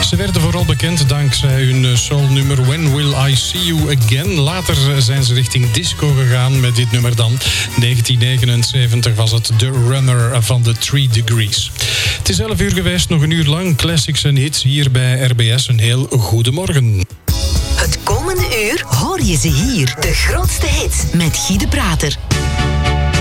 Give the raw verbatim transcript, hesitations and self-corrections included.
Ze werden vooral bekend dankzij hun soulnummer When Will I See You Again. Later zijn ze richting disco gegaan met dit nummer dan. negentien negenenzeventig was het The Runner van de Three Degrees. Het is elf uur geweest, nog een uur lang classics en hits hier bij R B S. Een heel goedemorgen. Het komende uur hoor je ze hier. De grootste hits met Guy de Prater.